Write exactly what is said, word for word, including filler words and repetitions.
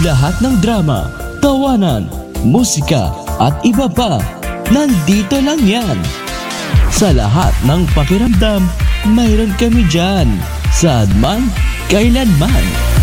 Lahat ng drama, tawanan, musika at iba pa, nandito lang yan. Sa lahat ng pakiramdam, mayroon kami dyan. Saan man, kailanman.